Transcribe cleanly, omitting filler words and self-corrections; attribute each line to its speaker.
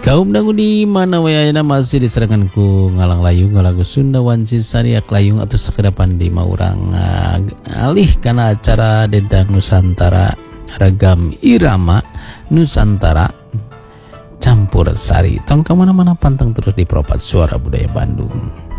Speaker 1: Kaum dangu di mana wayana masih diserangan ku ngalang layung ngalagu Sunda wanci sariak layung atau sekedapan di maurang alih karena acara Dendang Nusantara ragam irama Nusantara campur sari. Tong kemana-mana pantang terus di Propat Suara Budaya Bandung.